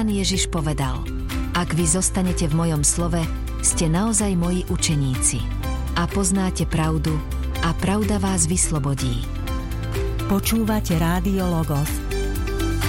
Pán Ježiš povedal: Ak vy zostanete v mojom slove, ste naozaj moji učeníci a poznáte pravdu a pravda vás vyslobodí. Počúvate Rádio Logos,